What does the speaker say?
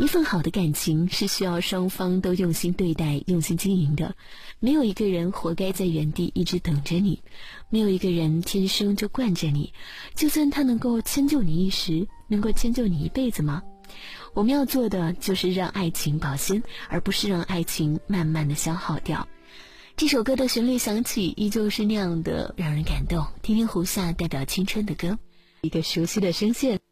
一份好的感情是需要双方都用心对待、用心经营的。没有一个人活该在原地一直等着你，没有一个人天生就惯着你。就算他能够迁就你一时，能够迁就你一辈子吗？我们要做的就是让爱情保鲜，而不是让爱情慢慢的消耗掉。这首歌的旋律响起，依旧是那样的让人感动。听听胡夏代表青春的歌，一个熟悉的声线。